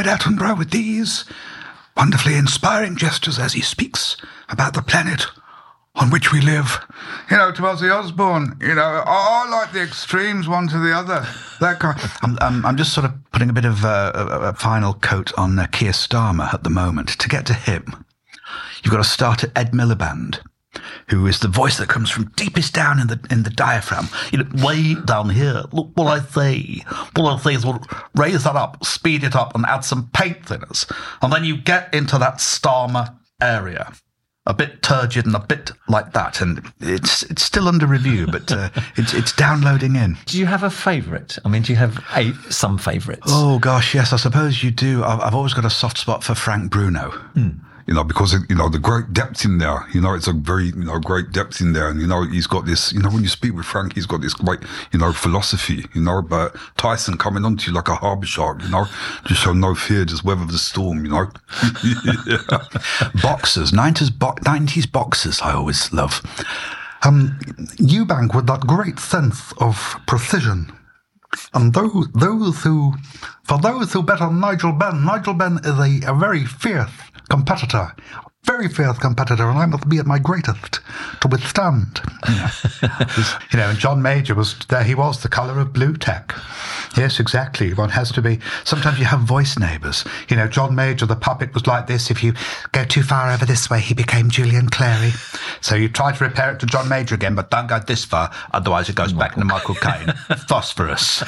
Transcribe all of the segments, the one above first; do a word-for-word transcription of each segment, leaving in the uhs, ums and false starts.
David Attenborough with these wonderfully inspiring gestures as he speaks about the planet on which we live. You know, to Ozzy Osbourne, you know, I, I like the extremes one to the other. That kind. I'm, I'm, I'm just sort of putting a bit of uh, a, a final coat on uh, Keir Starmer at the moment. To get to him, you've got to start at Ed Miliband, who is the voice that comes from deepest down in the in the diaphragm. You know, way down here. Look what I say. What I say is we'll raise that up, speed it up, and add some paint thinners. And then you get into that Starmer area. A bit turgid and a bit like that, and it's it's still under review, but uh, it's it's downloading in. Do you have a favourite? I mean, do you have a, some favourites? Oh gosh, yes, I suppose you do. I've, I've always got a soft spot for Frank Bruno. Mm. You know, because, you know, the great depth in there, you know, it's a very, you know, great depth in there. And, you know, he's got this, you know, when you speak with Frank, he's got this great, you know, philosophy, you know, about Tyson coming onto you like a harbour shark, you know, just show no fear, just weather the storm, you know. Yeah. Boxers, nineties, bo- nineties boxers, I always love. Um, Eubank with that great sense of precision. And those, those who, for those who bet on Nigel Benn, Nigel Benn is a, a very fierce competitor, very fierce competitor, and I must be at my greatest to withstand. Yeah. You know, and John Major was there. He was the colour of blue tech. Yes, exactly. One has to be. Sometimes you have voice neighbours. You know, John Major, the puppet, was like this. If you go too far over this way, he became Julian Clary. So you try to repair it to John Major again, but don't go this far, otherwise it goes Michael. back to Michael Caine. Phosphorus.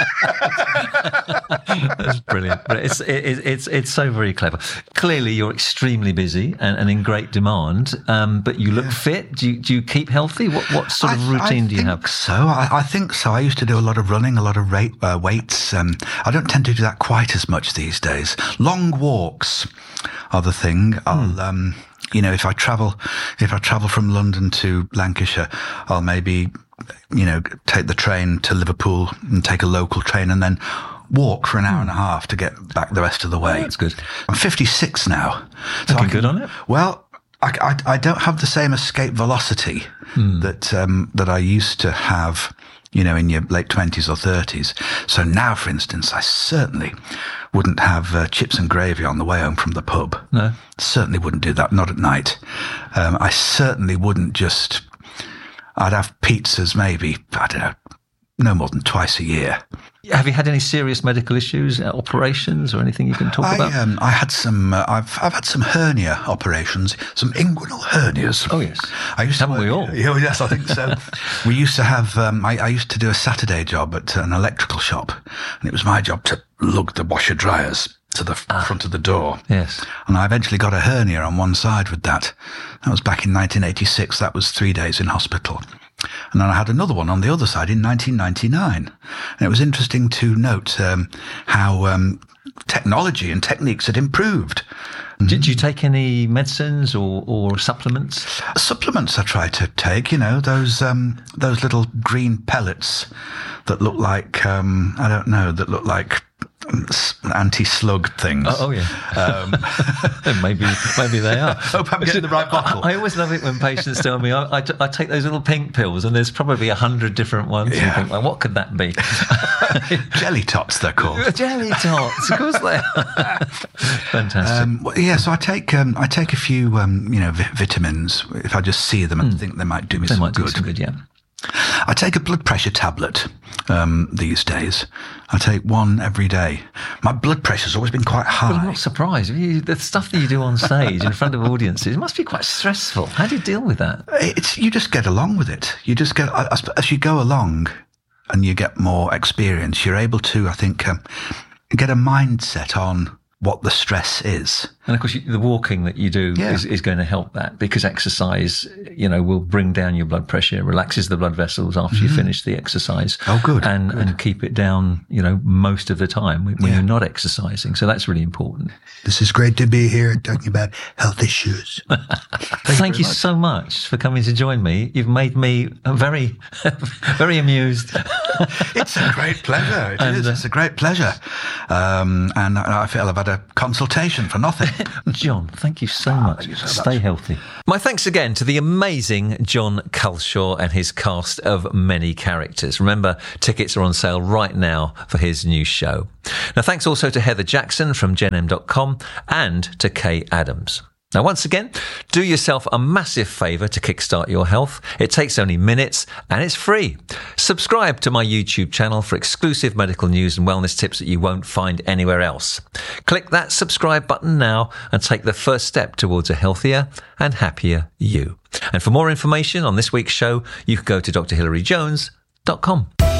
That's brilliant. But it's it, it's it's so very clever. Clearly, you're extremely busy and, and in great demand. Um, but you look yeah. fit. Do you do you keep healthy? What what sort of routine I, I do you have? So I, I think so. I used to do a lot of running, a lot of rate, uh, weights. Um, I don't tend to do that quite as much these days. Long walks are the thing. I'll. Hmm. Um, You know, if I travel, if I travel from London to Lancashire, I'll maybe, you know, take the train to Liverpool and take a local train and then walk for an hour and a half to get back the rest of the way. Oh, that's good. I'm fifty-six now. So Looking good on it? Well, I, I, I don't have the same escape velocity hmm. that, um, that I used to have, you know, in your late twenties or thirties. So now, for instance, I certainly wouldn't have uh, chips and gravy on the way home from the pub. No. Certainly wouldn't do that, not at night. Um, I certainly wouldn't just, I'd have pizzas maybe, I don't know, no more than twice a year. Have you had any serious medical issues, uh, operations, or anything you can talk I, about? Um, I had some. Uh, I've I've had some hernia operations, some inguinal hernias. Oh yes, I used haven't to, we all? Yeah, yes, I think so. We used to have. Um, I, I used to do a Saturday job at an electrical shop, and it was my job to lug the washer dryers to the ah. front of the door. Yes, and I eventually got a hernia on one side with that. That was back in nineteen eighty-six. That was three days in hospital. And then I had another one on the other side in nineteen ninety-nine. And it was interesting to note um, how um, technology and techniques had improved. Did you take any medicines or, or supplements? Supplements I tried to take, you know, those um, those little green pellets that look like, um, I don't know, that look like anti-slug things. Oh, oh yeah. Um, maybe maybe they are. Hope I'm getting the right bottle. I, I always love it when patients tell me, I, I, t- I take those little pink pills and there's probably a hundred different ones. Yeah. You think, well, what could that be? Jelly tots, they're called. Jelly tots, of course they are. Fantastic. Um, well, yeah, so I take um, I take a few um, you know vi- vitamins if I just see them and mm. think they might do me they some might good. Do some good, yeah. I take a blood pressure tablet um, these days. I take one every day. My blood pressure's always been quite high. Well, I'm not surprised. You, the stuff that you do on stage in front of audiences must be quite stressful. How do you deal with that? It's you just get along with it. You just get as, as you go along, and you get more experience. You're able to, I think, um, get a mindset on what the stress is. And of course, you, the walking that you do yeah. is, is going to help that, because exercise, you know, will bring down your blood pressure, relaxes the blood vessels after mm. you finish the exercise. Oh, good. And, good. and keep it down, you know, most of the time when, when yeah. you're not exercising. So that's really important. This is great to be here talking about health issues. Thank, Thank you, you so much for coming to join me. You've made me very, very amused. It's a great pleasure. It and, is. Uh, it's a great pleasure. Um, and I feel I've had a consultation for nothing. John, thank you so much. you so Stay much. healthy. My thanks again to the amazing John Culshaw and his cast of many characters. Remember, tickets are on sale right now for his new show. Now, thanks also to Heather Jackson from gen m dot com and to Kay Adams. Now, once again, do yourself a massive favour to kickstart your health. It takes only minutes and it's free. Subscribe to my YouTube channel for exclusive medical news and wellness tips that you won't find anywhere else. Click that subscribe button now and take the first step towards a healthier and happier you. And for more information on this week's show, you can go to d r hilary jones dot com.